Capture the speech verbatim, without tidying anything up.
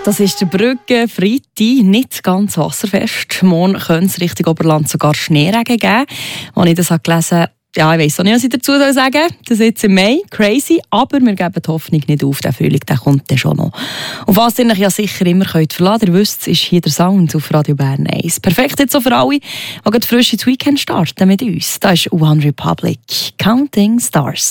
Das ist der Brügge Freitag, nicht ganz wasserfest. Morgen könnte es Richtung Oberland sogar Schneeregen geben. Als ich das gelesen habe, ja, ich weiss auch nicht, was ich dazu sagen soll. Das ist jetzt im Mai, crazy, aber wir geben die Hoffnung nicht auf. Der Frühling, der kommt dann schon noch. Und was ihr euch ja sicher immer könnt verlassen könnt, ihr wisst, ist hier der Sound auf Radio Bern eins. Perfekt jetzt so für alle, die gerade frisch ins Weekend starten mit uns. Da ist One Republic, Counting Stars.